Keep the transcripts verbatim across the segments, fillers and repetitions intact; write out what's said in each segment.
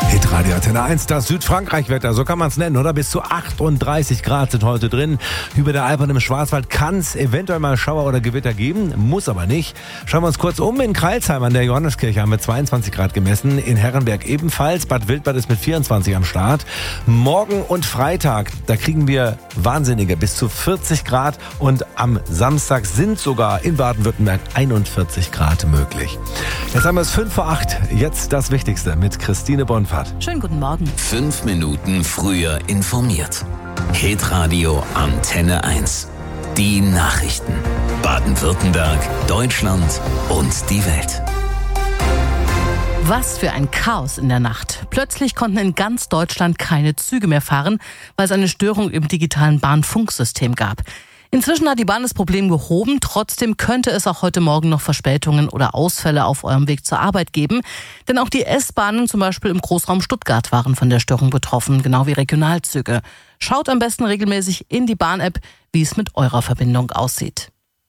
Hitradio Antenne eins, das Südfrankreich-Wetter, so kann man es nennen, oder? Bis zu achtunddreißig Grad sind heute drin. Über der Alp und im Schwarzwald kann es eventuell mal Schauer oder Gewitter geben, muss aber nicht. Schauen wir uns kurz um. In Crailsheim an der Johanneskirche haben wir zweiundzwanzig Grad gemessen, in Herrenberg ebenfalls. Bad Wildbad ist mit vierundzwanzig am Start. Morgen und Freitag, da kriegen wir wahnsinnige bis zu vierzig Grad und am Samstag sind sogar in Baden-Württemberg einundvierzig Grad möglich. Jetzt haben wir es fünf vor acht. Jetzt das Wichtigste mit Christine Bonfahrt. Schönen guten Morgen. Fünf Minuten früher informiert. Hitradio Antenne eins. Die Nachrichten. Baden-Württemberg, Deutschland und die Welt. Was für ein Chaos in der Nacht. Plötzlich konnten in ganz Deutschland keine Züge mehr fahren, weil es eine Störung im digitalen Bahnfunksystem gab. Inzwischen hat die Bahn das Problem gehoben. Trotzdem könnte es auch heute Morgen noch Verspätungen oder Ausfälle auf eurem Weg zur Arbeit geben. Denn auch die S-Bahnen, zum Beispiel im Großraum Stuttgart, waren von der Störung betroffen, genau wie Regionalzüge. Schaut am besten regelmäßig in die Bahn-App, wie es mit eurer Verbindung aussieht.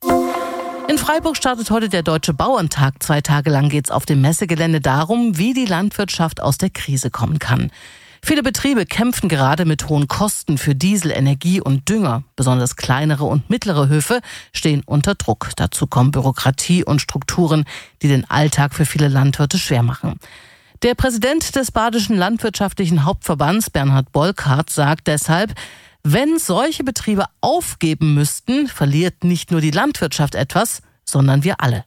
In Freiburg startet heute der Deutsche Bauerntag. Zwei Tage lang geht es auf dem Messegelände darum, wie die Landwirtschaft aus der Krise kommen kann. Viele Betriebe kämpfen gerade mit hohen Kosten für Diesel, Energie und Dünger. Besonders kleinere und mittlere Höfe stehen unter Druck. Dazu kommen Bürokratie und Strukturen, die den Alltag für viele Landwirte schwer machen. Der Präsident des Badischen Landwirtschaftlichen Hauptverbands, Bernhard Bolkart, sagt deshalb, wenn solche Betriebe aufgeben müssten, verliert nicht nur die Landwirtschaft etwas, sondern wir alle.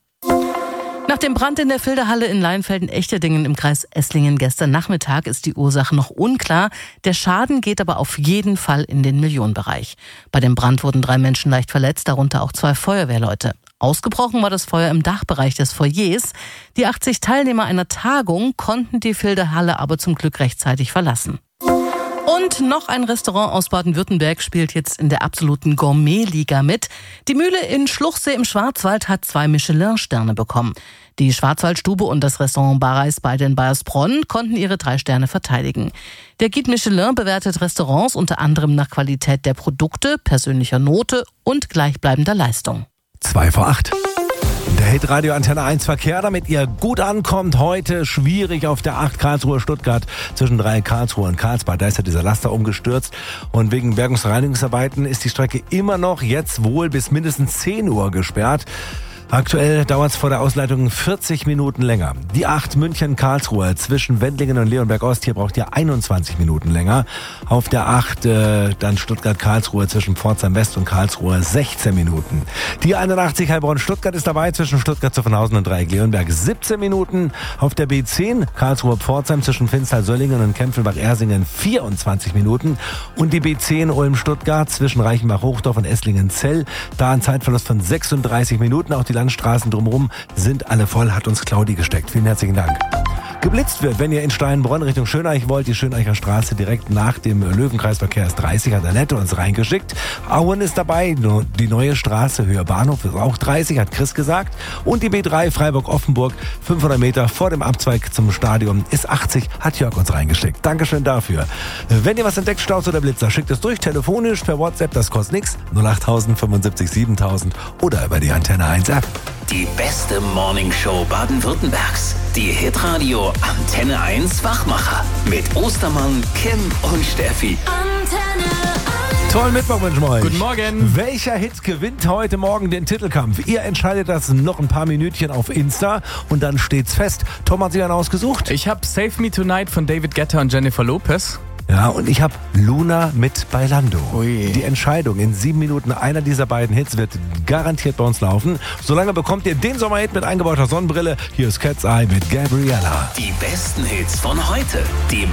Nach dem Brand in der Filderhalle in Leinfelden-Echterdingen im Kreis Esslingen gestern Nachmittag ist die Ursache noch unklar. Der Schaden geht aber auf jeden Fall in den Millionenbereich. Bei dem Brand wurden drei Menschen leicht verletzt, darunter auch zwei Feuerwehrleute. Ausgebrochen war das Feuer im Dachbereich des Foyers. Die achtzig Teilnehmer einer Tagung konnten die Filderhalle aber zum Glück rechtzeitig verlassen. Und noch ein Restaurant aus Baden-Württemberg spielt jetzt in der absoluten Gourmet-Liga mit. Die Mühle in Schluchsee im Schwarzwald hat zwei Michelin-Sterne bekommen. Die Schwarzwaldstube und das Restaurant Barreis bei den Bayersbronn konnten ihre drei Sterne verteidigen. Der Guide Michelin bewertet Restaurants unter anderem nach Qualität der Produkte, persönlicher Note und gleichbleibender Leistung. Zwei vor acht. Der Hitradio Antenne eins Verkehr, damit ihr gut ankommt. Heute schwierig auf der acht Karlsruhe-Stuttgart zwischen drei Karlsruhe und Karlsbad. Da ist ja dieser Laster umgestürzt. Und wegen Bergungsreinigungsarbeiten ist die Strecke immer noch jetzt wohl bis mindestens zehn Uhr gesperrt. Aktuell dauert es vor der Ausleitung vierzig Minuten länger. Die acht München-Karlsruhe zwischen Wendlingen und Leonberg-Ost, hier braucht ihr einundzwanzig Minuten länger. Auf der acht äh, dann Stuttgart-Karlsruhe zwischen Pforzheim-West und Karlsruhe sechzehn Minuten. Die einundachtzig Heilbronn-Stuttgart ist dabei zwischen Stuttgart-Zuffenhausen und Dreieck-Leonberg siebzehn Minuten. Auf der B zehn Karlsruhe-Pforzheim zwischen Finstal-Söllingen und Kempfenbach-Ersingen vierundzwanzig Minuten. Und die B zehn Ulm-Stuttgart zwischen Reichenbach-Hochdorf und Esslingen-Zell, da ein Zeitverlust von sechsunddreißig Minuten. Auch die Landstraßen drumherum sind alle voll, hat uns Claudi gesteckt. Vielen herzlichen Dank. Geblitzt wird, wenn ihr in Steinbronn Richtung Schöneich wollt, die Schöneicher Straße direkt nach dem Löwenkreisverkehr ist dreißig, hat Annette uns reingeschickt. Auen ist dabei, die neue Straße Höher Bahnhof ist auch dreißig, hat Chris gesagt. Und die B drei Freiburg-Offenburg, fünfhundert Meter vor dem Abzweig zum Stadion, ist achtzig, hat Jörg uns reingeschickt. Dankeschön dafür. Wenn ihr was entdeckt, Staus oder Blitzer, schickt es durch, telefonisch, per WhatsApp, das kostet nichts, null acht tausend fünfundsiebzig siebentausend oder über die Antenne eins App. Die beste Morningshow Baden-Württembergs. Die Hitradio Antenne eins Wachmacher. Mit Ostermann, Kim und Steffi. Antenne eins. Tollen Mittwoch wünschen wir euch. Guten Morgen. Welcher Hit gewinnt heute Morgen den Titelkampf? Ihr entscheidet das noch ein paar Minütchen auf Insta und dann steht's fest. Tom hat sich einen ausgesucht. Ich habe Save Me Tonight von David Guetta und Jennifer Lopez. Ja, und ich habe Luna mit Bailando. Ui. Die Entscheidung in sieben Minuten, einer dieser beiden Hits wird garantiert bei uns laufen. Solange bekommt ihr den Sommerhit mit eingebauter Sonnenbrille. Hier ist Cat's Eye mit Gabriella. Die besten Hits von heute. Die